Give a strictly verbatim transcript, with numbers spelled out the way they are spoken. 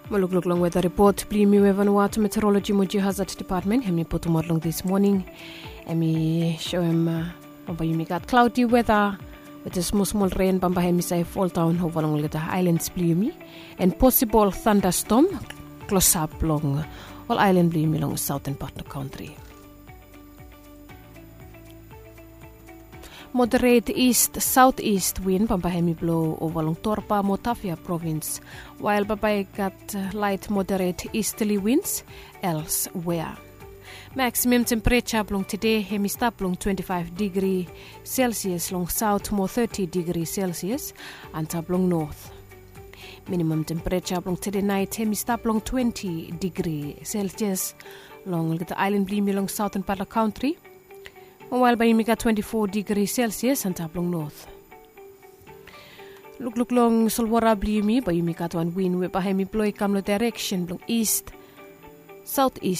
Maluk long weather report. Blimi Vanuatu Meteorology Moji Hazard Department. Hemi potumorlong this morning. Hemi show him Bamba Yumi got cloudy weather with a small small rain. Bamba Hemi say fall down overlong the islands Blimi and possible thunderstorm close up long all island Blimi long southern part of the country. Moderate east-southeast wind Bambahemi blow over long Torpa, Motafia province, while Babai got light moderate easterly winds elsewhere. Maximum temperature long today hemi stop long twenty-five degree Celsius long south more thirty degree Celsius and top long north. Minimum temperature long today night hemi stop long twenty degree Celsius long the island Blimi long southern part of the country. While by Yimika twenty-four degrees Celsius and Taplong North. Look look long Solwara Blimi by Yimika to one wind with Bahemi Ploy Kamlo direction long east, southeast.